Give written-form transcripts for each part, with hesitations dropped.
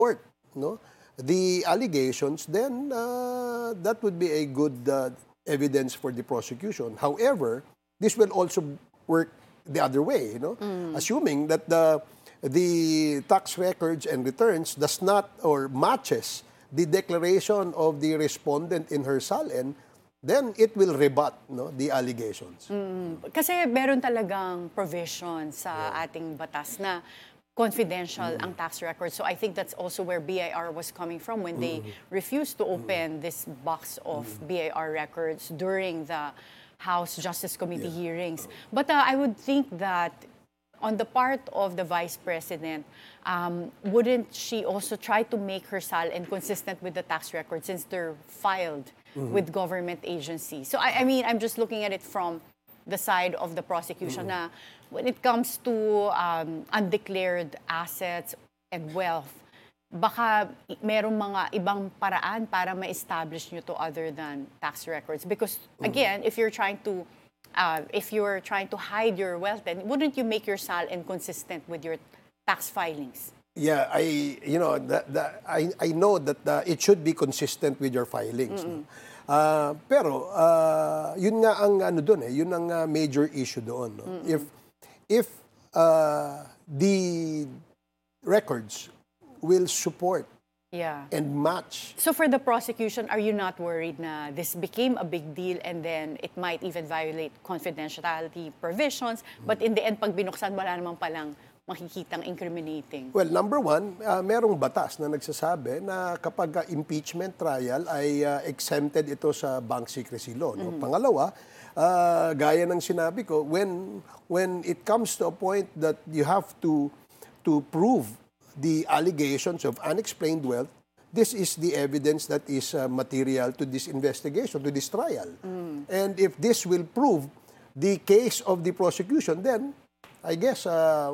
support, no, the allegations, then that would be a good evidence for the prosecution. However, this will also work the other way, assuming that the tax records and returns does not or matches the declaration of the respondent in her SALN, then it will rebut the allegations. Kasi meron talagang provision sa ating batas na confidential ang tax records. So I think that's also where BIR was coming from when they refused to open this box of BIR records during the House Justice Committee hearings. But I would think that on the part of the Vice President, wouldn't she also try to make her SALN consistent with the tax records since they're filed with government agencies? So I mean, I'm just looking at it from the side of the prosecution na when it comes to undeclared assets and wealth, baka merong mga ibang paraan para ma-establish nyo to other than tax records. Because again, if you're trying to hide your wealth, then wouldn't you make your SALN consistent with your tax filings? Yeah, I know that it should be consistent with your filings. No? Pero yun nga ang doon yun ang major issue doon. No? If the records will support and match. So for the prosecution, are you not worried na this became a big deal and then it might even violate confidentiality provisions, but in the end, pag binuksan, wala naman palang makikitang incriminating? Well, number one, merong batas na nagsasabi na kapag impeachment trial ay exempted ito sa bank secrecy law. No? Pangalawa, gaya ng sinabi ko, when it comes to a point that you have to prove the allegations of unexplained wealth, this is the evidence that is material to this investigation, to this trial. And if this will prove the case of the prosecution, then I guess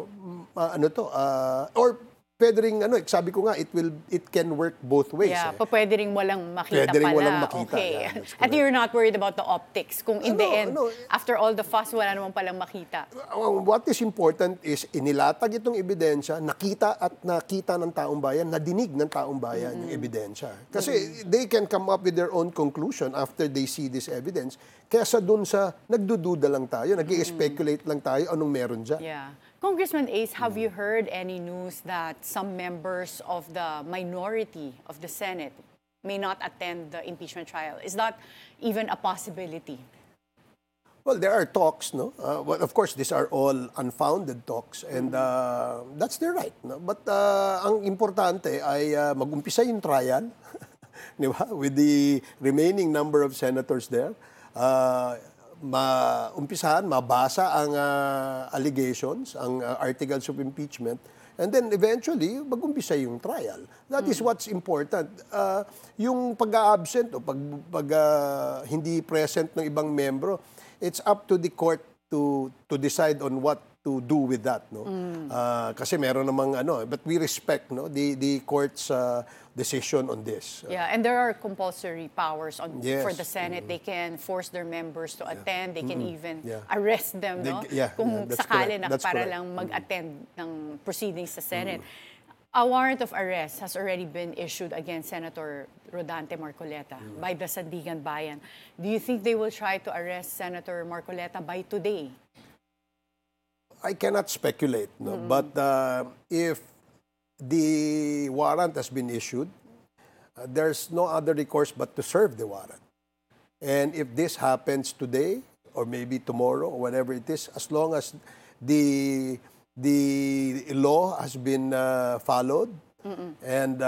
or pwede ring sabi ko nga it can work both ways. Yeah, pwede ring walang makita pwede ring pala. Walang makita. Okay. Yeah, at you're not worried about the optics kung in the end after all the fuss wala namang palang makita. What is important is inilatag itong ebidensya, nakita ng taong bayan, nadinig ng taong bayan yung ebidensya. Kasi they can come up with their own conclusion after they see this evidence. Kesa dun sa nagdududa lang tayo, nag-i-speculate lang tayo anong meron dyan. Yeah. Congressman Ace, have you heard any news that some members of the minority of the Senate may not attend the impeachment trial? Is that even a possibility? Well, there are talks, no? Well, of course, these are all unfounded talks, and that's their right. No? But ang importante ay mag-umpisa yung trial, di ba? With the remaining number of senators there. Maumpisahan, mabasa ang allegations, ang articles of impeachment, and then eventually, mag-umpisa yung trial. That is what's important. Yung pag-absent o pag hindi present ng ibang membro, it's up to the court to decide on what to do with that. No? Kasi meron namang but we respect the court's decision on this. Yeah, and there are compulsory powers for the Senate. They can force their members to attend. They can even arrest them, kung sakali na para lang mag-attend ng proceedings sa Senate. A warrant of arrest has already been issued against Senator Rodante Marcoleta by the Sandigan Bayan. Do you think they will try to arrest Senator Marcoleta by today? I cannot speculate, but if the warrant has been issued, there's no other recourse but to serve the warrant. And if this happens today or maybe tomorrow or whatever it is, as long as the law has been followed and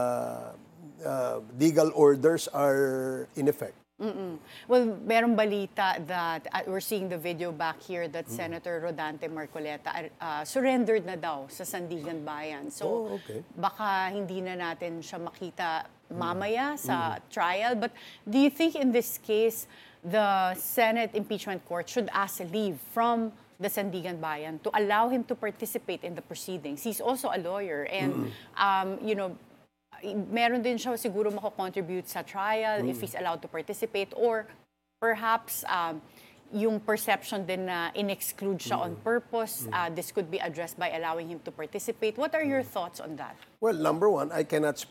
legal orders are in effect. Well, merong balita that we're seeing the video back here that Senator Rodante Marcoleta surrendered na daw sa Sandigan Bayan. So, baka hindi na natin siya makita mamaya sa trial. But do you think in this case, the Senate Impeachment Court should ask leave from the Sandigan Bayan to allow him to participate in the proceedings? He's also a lawyer and, meron din siya siguro mako-contribute sa trial if he's allowed to participate, or perhaps yung perception din na in-exclude siya on purpose. This could be addressed by allowing him to participate. What are your thoughts on that? Well, number one, I cannot